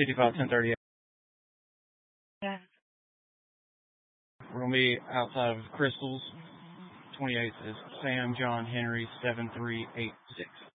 55 1030. Yeah. We're going to be outside of Crystals. 28th is Sam John Henry 7386.